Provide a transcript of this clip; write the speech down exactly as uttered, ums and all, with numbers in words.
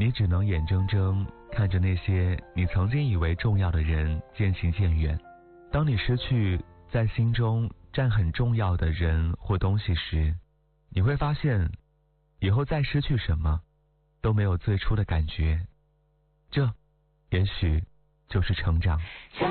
你只能眼睁睁看着那些你曾经以为重要的人渐行渐远。当你失去在心中占很重要的人或东西时，你会发现以后再失去什么都没有最初的感觉，这也许就是成长。 想